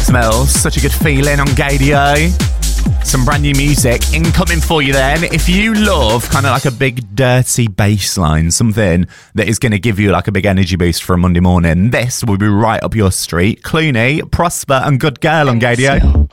smells. Such a good feeling on Gadio. Some brand new music incoming for you then. If you love kind of like a big dirty bass line, something that is going to give you like a big energy boost for a Monday morning, this will be right up your street. Clooney, Prosper and Good Girl on Gadio.